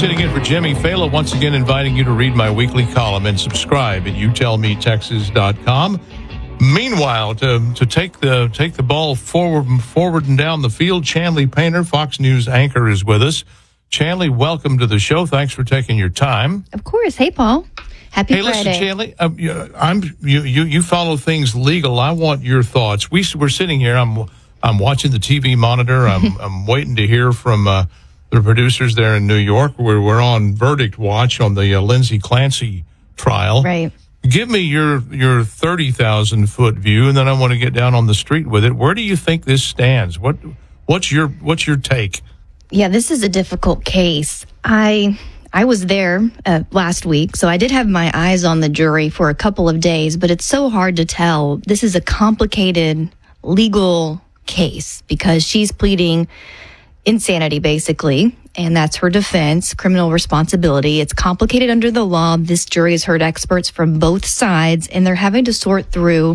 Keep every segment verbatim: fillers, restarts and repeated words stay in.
sitting in for Jimmy Fallon, once again inviting you to read my weekly column and subscribe at you tell me texas dot com. Meanwhile, to to take the take the ball forward forward and down the field, Chanley Painter, Fox News anchor, is with us. Chanley, welcome to the show. Thanks for taking your time. Of course. Hey, Paul. Happy hey, Friday. Hey, listen, Chanley, uh, you, I'm you, you you follow things legal. I want your thoughts. We we're sitting here. I'm I'm watching the T V monitor. I'm I'm waiting to hear from uh, the producers there in New York. Where we're on verdict watch on the uh, Lindsay Clancy trial. Right. Give me your your thirty thousand foot view, and then I want to get down on the street with it. Where do you think this stands? What what's your what's your take? Yeah, this is a difficult case. I I was there uh, last week, so I did have my eyes on the jury for a couple of days, but it's so hard to tell. This is a complicated legal case because she's pleading insanity, basically, and that's her defense, criminal responsibility. It's complicated under the law. This jury has heard experts from both sides, and they're having to sort through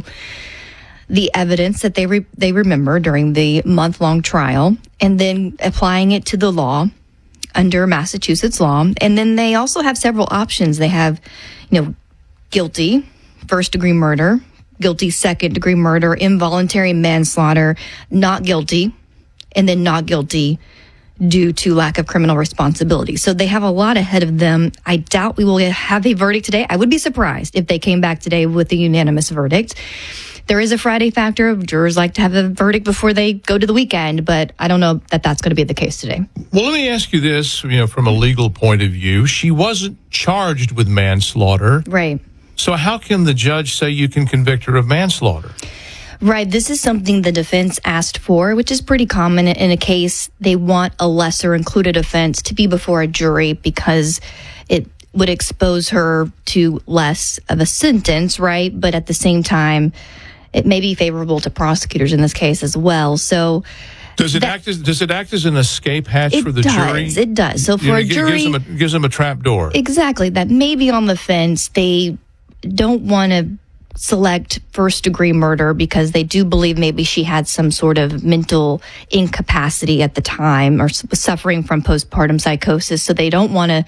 the evidence that they re- they remember during the month-long trial, and then applying it to the law under Massachusetts law. And then they also have several options. They have, you know, guilty, first-degree murder, guilty, second-degree murder, involuntary manslaughter, not guilty, and then not guilty due to lack of criminal responsibility. So they have a lot ahead of them. I doubt we will have a verdict today. I would be surprised if they came back today with a unanimous verdict. There is a Friday factor. Jurors like to have a verdict before they go to the weekend, but I don't know that that's going to be the case today. Well, let me ask you this, you know, from a legal point of view. She wasn't charged with manslaughter. Right. So how can the judge say you can convict her of manslaughter? Right. This is something the defense asked for, which is pretty common in a case. They want a lesser included offense to be before a jury because it would expose her to less of a sentence, right? But at the same time, it may be favorable to prosecutors in this case as well. So does it that, act as does it act as an escape hatch for the does, jury? It does. So for you know, a it jury, gives them a, gives them a trap door. Exactly. That may be on the fence. They don't want to select first degree murder because they do believe maybe she had some sort of mental incapacity at the time or was suffering from postpartum psychosis. So they don't want to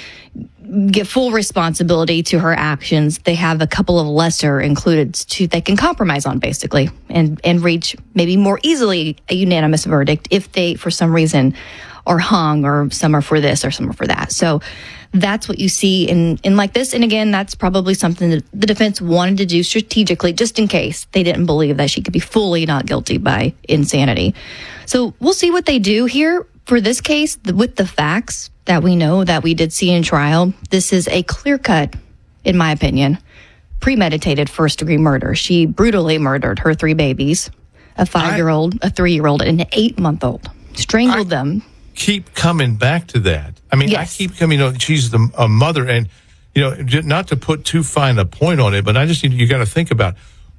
give full responsibility to her actions. They have a couple of lesser included to they can compromise on basically and, and reach maybe more easily a unanimous verdict if they, for some reason, are hung or some are for this or some are for that. So that's what you see in, in like this. And again, that's probably something that the defense wanted to do strategically, just in case they didn't believe that she could be fully not guilty by insanity. So we'll see what they do here. For this case, with the facts that we know that we did see in trial, this is a clear-cut, in my opinion, premeditated first-degree murder. She brutally murdered her three babies, a five-year-old, a three-year-old, and an eight-month-old. Strangled I them. Keep coming back to that. I mean, yes. I keep coming, you know, she's the, a mother, and, you know, not to put too fine a point on it, but I just need, you got to think about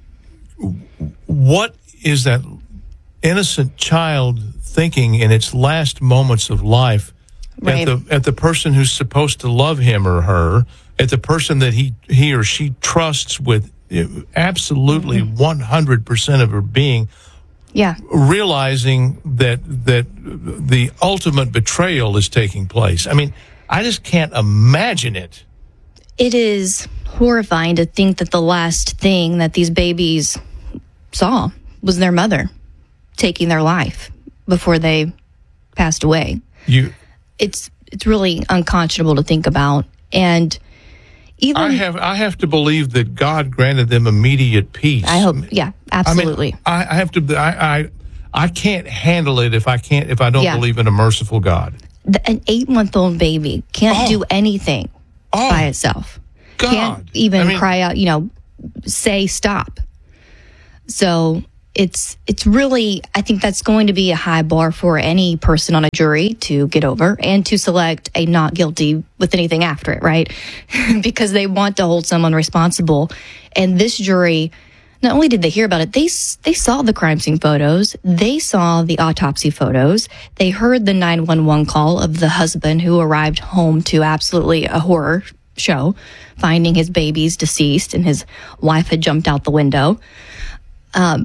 what is that innocent child thinking in its last moments of life right. at the at the person who's supposed to love him or her, at the person that he he or she trusts with absolutely mm-hmm. one hundred percent of her being. Yeah. Realizing that that the ultimate betrayal is taking place. I mean, I just can't imagine it. It is horrifying to think that the last thing that these babies saw was their mother taking their life before they passed away. You, it's it's really unconscionable to think about, and even I have I have to believe that God granted them immediate peace. I hope, yeah, absolutely. I, mean, I, I have to. I, I I can't handle it if I can't if I don't yeah. believe in a merciful God. The, an eight-month-old baby can't oh. do anything oh. by itself. God. Can't even I mean, cry out. You know, say stop. So. It's it's really, I think that's going to be a high bar for any person on a jury to get over and to select a not guilty with anything after it, right? Because they want to hold someone responsible. And this jury, not only did they hear about it, they they saw the crime scene photos, they saw the autopsy photos, they heard the nine one one call of the husband who arrived home to absolutely a horror show, finding his babies deceased and his wife had jumped out the window. Um,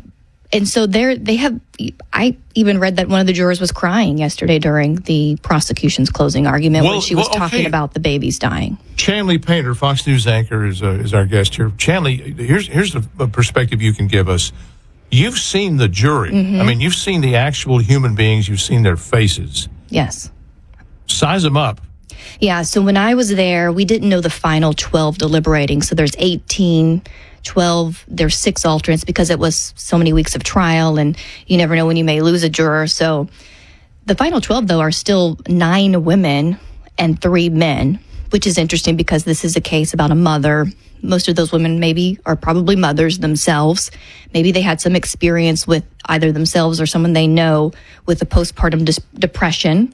And so there they have, I even read that one of the jurors was crying yesterday during the prosecution's closing argument well, when she was well, okay. talking about the babies dying. Chanley Painter, Fox News anchor, is, uh, is our guest here. Chanley, here's, here's the perspective you can give us. You've seen the jury. Mm-hmm. I mean, you've seen the actual human beings. You've seen their faces. Yes. Size them up. Yeah, so when I was there, we didn't know the final twelve deliberating. So there's eighteen, twelve, there's six alternates because it was so many weeks of trial and you never know when you may lose a juror. So the final twelve, though, are still nine women and three men, which is interesting because this is a case about a mother. Most of those women maybe are probably mothers themselves. Maybe they had some experience with either themselves or someone they know with a postpartum dis- depression.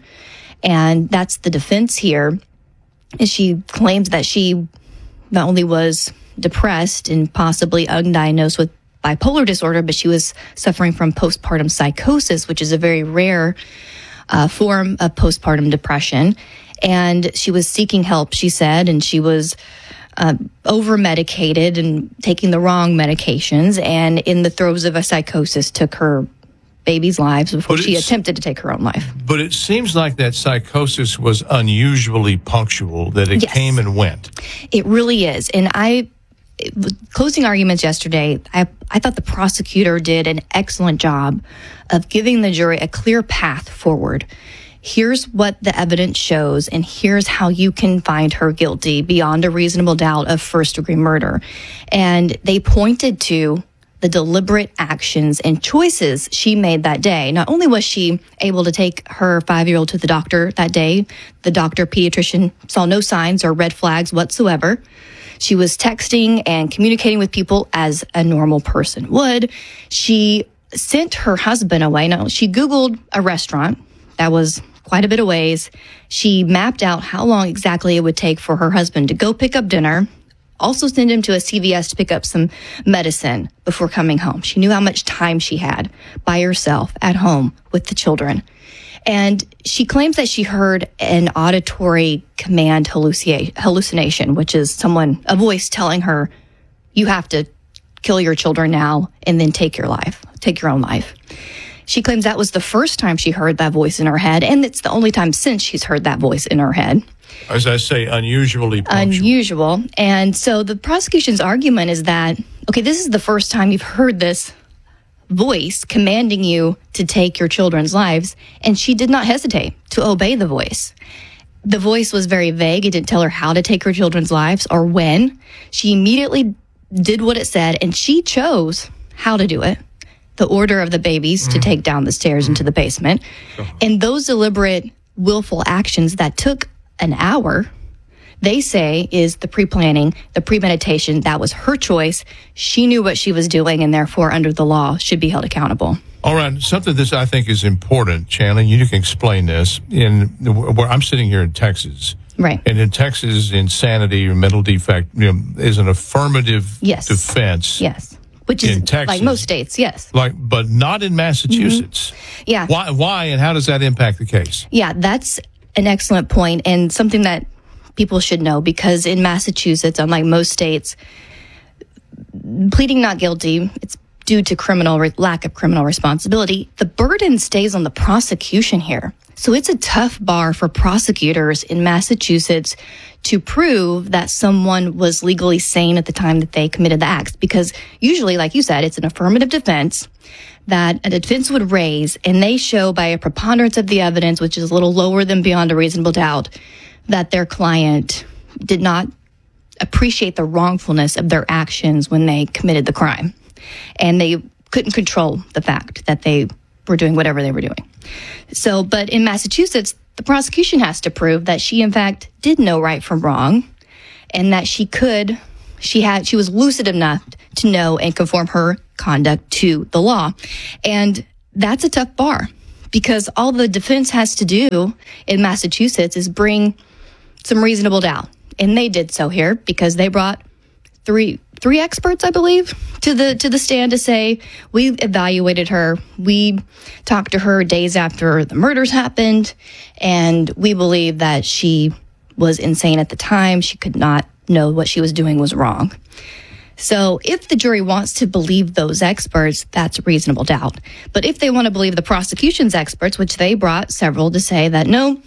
And that's the defense here. Is she claims that she not only was depressed and possibly undiagnosed with bipolar disorder, but she was suffering from postpartum psychosis, which is a very rare uh, form of postpartum depression. And she was seeking help, she said, and she was uh, over-medicated and taking the wrong medications, and in the throes of a psychosis took her baby's lives before she attempted to take her own life. But it seems like that psychosis was unusually punctual, that it yes. came and went. It really is. And I, closing arguments yesterday, I, I thought the prosecutor did an excellent job of giving the jury a clear path forward. Here's what the evidence shows, and here's how you can find her guilty beyond a reasonable doubt of first-degree murder. And they pointed to the deliberate actions and choices she made that day. Not only was she able to take her five-year-old to the doctor that day, the doctor pediatrician saw no signs or red flags whatsoever. She was texting and communicating with people as a normal person would. She sent her husband away. Now, she Googled a restaurant that was quite a bit of ways. She mapped out how long exactly it would take for her husband to go pick up dinner, also send him to a C V S to pick up some medicine before coming home. She knew how much time she had by herself at home with the children. And she claims that she heard an auditory command hallucination, which is someone, a voice telling her, you have to kill your children now and then take your life, take your own life. She claims that was the first time she heard that voice in her head, and it's the only time since she's heard that voice in her head. As I say, unusually punctual. Unusual. And so the prosecution's argument is that, okay, this is the first time you've heard this voice commanding you to take your children's lives, and she did not hesitate to obey the voice. The voice was very vague. It didn't tell her how to take her children's lives or when. She immediately did what it said, and she chose how to do it. The order of the babies mm. to take down the stairs mm. into the basement. Sure. And those deliberate, willful actions that took an hour, they say, is the pre-planning, the premeditation. That was her choice. She knew what she was doing, and therefore, under the law, should be held accountable. All right. Something that I think is important, Chanley, you can explain this. In where I'm sitting here in Texas. Right. And in Texas, insanity or mental defect you know, is an affirmative yes. defense. Yes. Which is in Texas, like most states, yes. Like, but not in Massachusetts. Mm-hmm. Yeah. Why, why and how does that impact the case? Yeah, that's an excellent point and something that people should know, because in Massachusetts, unlike most states, pleading not guilty, it's due to criminal re- lack of criminal responsibility. The burden stays on the prosecution here. So it's a tough bar for prosecutors in Massachusetts to prove that someone was legally sane at the time that they committed the acts. Because usually, like you said, it's an affirmative defense that a defense would raise, and they show by a preponderance of the evidence, which is a little lower than beyond a reasonable doubt, that their client did not appreciate the wrongfulness of their actions when they committed the crime. And they couldn't control the fact that they were doing whatever they were doing. So, but in Massachusetts, the prosecution has to prove that she, in fact, did know right from wrong, and that she could, she had, she was lucid enough to know and conform her conduct to the law. And that's a tough bar, because all the defense has to do in Massachusetts is bring some reasonable doubt. And they did so here, because they brought three three experts, I believe, to the to the stand to say, we evaluated her, we talked to her days after the murders happened, and we believe that she was insane at the time. She could not know what she was doing was wrong. So if the jury wants to believe those experts, that's reasonable doubt. But if they want to believe the prosecution's experts, which they brought several to say that no,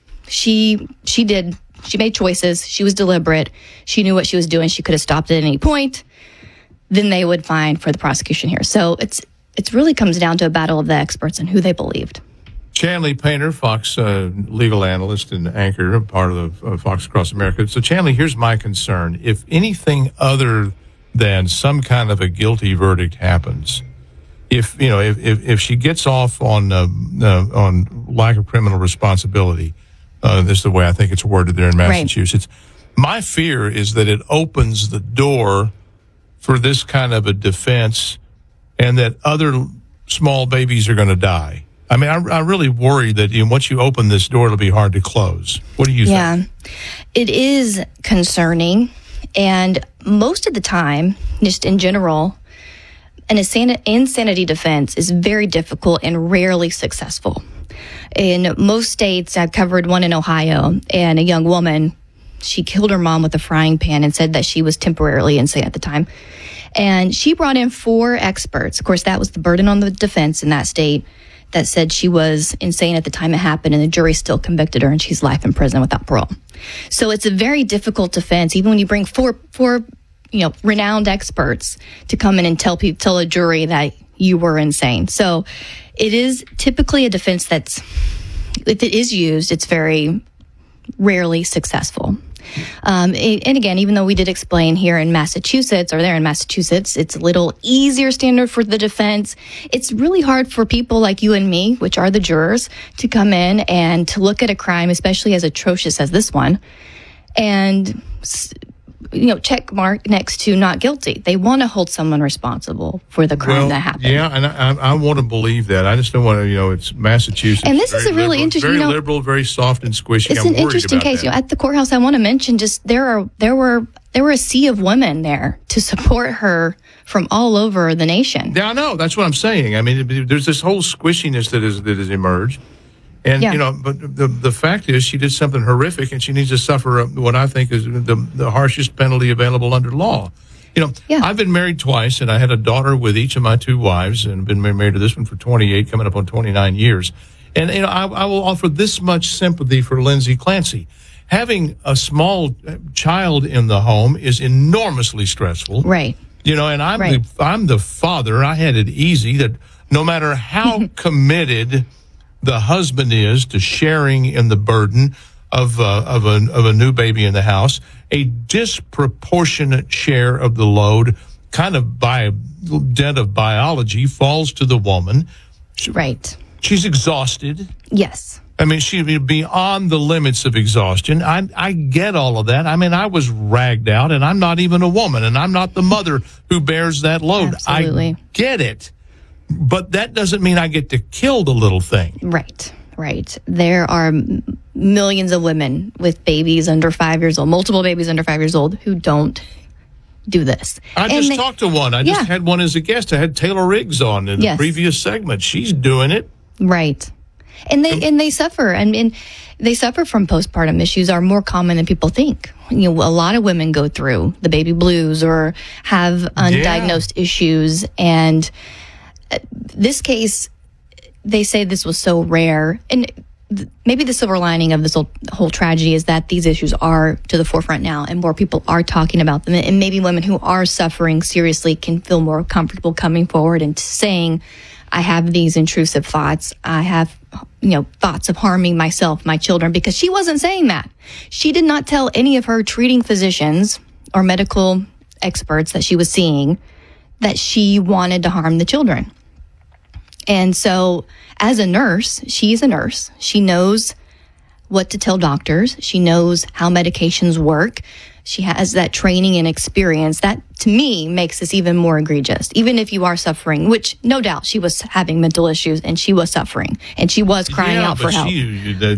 she she did, she made choices, she was deliberate, she knew what she was doing, she could have stopped at any point, then they would find for the prosecution here. So it's it really comes down to a battle of the experts and who they believed. Chanley Painter, Fox uh, legal analyst and anchor, part of the, uh, Fox Across America. So, Chanley, here's my concern. If anything other than some kind of a guilty verdict happens, if you know, if if, if she gets off on uh, uh, on lack of criminal responsibility, uh, this is the way I think it's worded there in Massachusetts. Right. My fear is that it opens the door for this kind of a defense, and that other small babies are going to die. I mean, I, I really worry that you know, once you open this door, it'll be hard to close. What do you yeah, think? Yeah, it is concerning. And most of the time, just in general, an insanity defense is very difficult and rarely successful. In most states, I've covered one in Ohio, and a young woman, she killed her mom with a frying pan and said that she was temporarily insane at the time. And she brought in four experts. Of course, that was the burden on the defense in that state, that said she was insane at the time it happened, and the jury still convicted her, and she's life in prison without parole. So it's a very difficult defense, even when you bring four, four, you know, renowned experts to come in and tell people, tell a jury that you were insane. So it is typically a defense that's, if it is used, it's very rarely successful. Um, and again, even though we did explain here in Massachusetts, or there in Massachusetts, it's a little easier standard for the defense. It's really hard for people like you and me, which are the jurors, to come in and to look at a crime, especially as atrocious as this one, and, you know, check mark next to not guilty. They want to hold someone responsible for the crime well, that happened. Yeah, and I, I want to believe that. I just don't want to, you know, it's Massachusetts. And this is a really liberal, interesting, very you know, liberal, very soft and squishy. It's I'm an worried interesting about case. that. You know, at the courthouse, I want to mention just there are there were there were a sea of women there to support her from all over the nation. Yeah, I know. That's what I'm saying. I mean, there's this whole squishiness that is that has emerged. And, yeah. you know, but the the fact is she did something horrific, and she needs to suffer what I think is the, the harshest penalty available under law. You know, yeah. I've been married twice, and I had a daughter with each of my two wives, and been married to this one for twenty-eight, coming up on twenty-nine years. And, you know, I, I will offer this much sympathy for Lindsay Clancy. Having a small child in the home is enormously stressful. Right. You know, and I'm, right. the, I'm the father. I had it easy that no matter how committed the husband is to sharing in the burden of uh, of a of a new baby in the house, a disproportionate share of the load, kind of by dint of biology, falls to the woman. She, right. She's exhausted. Yes. I mean, she'd be beyond the limits of exhaustion. I I get all of that. I mean, I was ragged out, and I'm not even a woman, and I'm not the mother who bears that load. Absolutely. I get it. But that doesn't mean I get to kill the little thing. Right, right. There are m- millions of women with babies under five years old, multiple babies under five years old, who don't do this. I and just they, talked to one. I yeah. just had one as a guest. I had Taylor Riggs on in the yes. previous segment. She's doing it. Right. And they and they suffer. I mean, they suffer from postpartum issues are more common than people think. You know, a lot of women go through the baby blues or have undiagnosed yeah. issues. And this case, they say this was so rare. And th- maybe the silver lining of this whole, whole tragedy is that these issues are to the forefront now and more people are talking about them. And maybe women who are suffering seriously can feel more comfortable coming forward and saying, I have these intrusive thoughts. I have, you know, thoughts of harming myself, my children, because she wasn't saying that. She did not tell any of her treating physicians or medical experts that she was seeing that she wanted to harm the children. And so as a nurse, she's a nurse. She knows what to tell doctors. She knows how medications work. She has that training and experience. That, to me, makes this even more egregious. Even if you are suffering, which no doubt she was having mental issues and she was suffering and she was crying yeah, out for help. She, the,